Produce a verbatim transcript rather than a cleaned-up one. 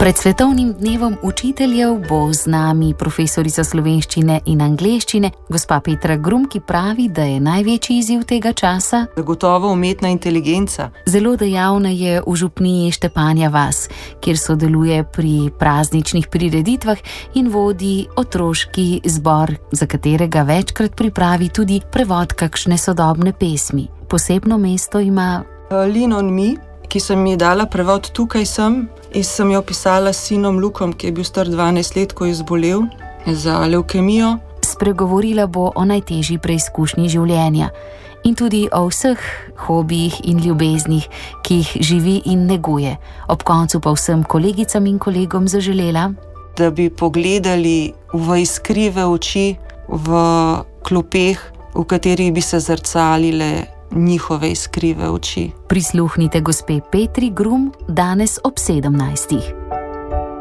Pred svetovnim dnevom učiteljev bo z nami profesorica slovenščine in angleščine, gospa Petra Grum, ki pravi, da je največji izziv tega časa zagotovo umetna inteligenca. Zelo dejavna je v župniji Štepanja vas, kjer sodeluje pri prazničnih priredittvah in vodi otroški zbor, za katerega večkrat pripravi tudi prevod kakšne sodobne pesmi. Posebno mesto ima Lean on me, ki sem mi dala prevod Tukaj sem, in sem jo pisala s sinom Lukom, ki je bil star dvanajst let, ko je zbolel za levkemijo. Spregovorila bo o najtežji preizkušnji življenja in tudi o vseh hobijih in ljubeznih, ki jih živi in neguje. Ob koncu pa vsem kolegicam in kolegom zaželela, da bi pogledali v iskrive oči, v klopeh, v katerih bi se zrcalile njihove iskrive oči. Prisluhnite gospe Petri Grum danes ob sedemnajstih.